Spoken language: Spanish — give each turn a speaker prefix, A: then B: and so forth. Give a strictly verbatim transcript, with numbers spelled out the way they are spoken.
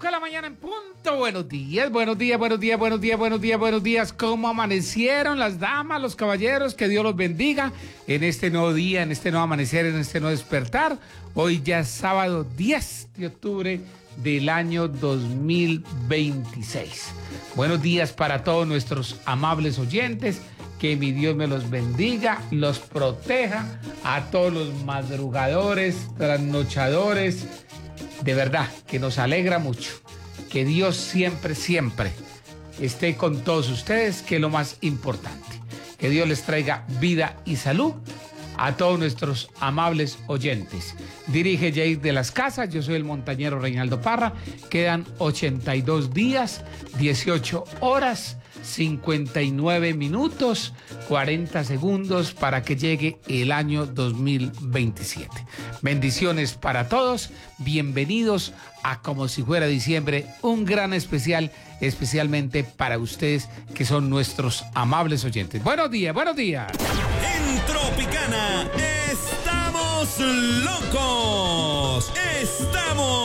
A: de la mañana en punto. Buenos días, buenos días, buenos días, buenos días, buenos días, buenos días. ¿Cómo amanecieron las damas, los caballeros? Que Dios los bendiga en este nuevo día, en este nuevo amanecer, en este nuevo despertar. Hoy ya es sábado diez de octubre del año dos mil veintiséis. Buenos días para todos nuestros amables oyentes. Que mi Dios me los bendiga, los proteja a todos los madrugadores, trasnochadores. De verdad, que nos alegra mucho. Que Dios siempre, siempre esté con todos ustedes, que es lo más importante. Que Dios les traiga vida y salud a todos nuestros amables oyentes. Dirige Jair de las Casas, yo soy el montañero Reinaldo Parra. Quedan ochenta y dos días, dieciocho horas, cincuenta y nueve minutos, cuarenta segundos para que llegue el año dos mil veintisiete. Bendiciones para todos, bienvenidos a Como si fuera diciembre, un gran especial, especialmente para ustedes que son nuestros amables oyentes. Buenos días, buenos días.
B: En Tropicana estamos locos, estamos